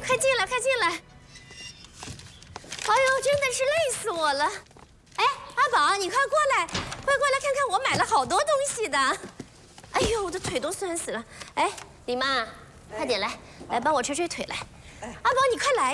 快进来，快进来！哎呦，真的是累死我了！哎，阿宝，你快过来，快过来看看，我买了好多东西的。哎呦，我的腿都酸死了。哎，李妈，快点来，来帮我捶捶腿来。阿宝，你快来。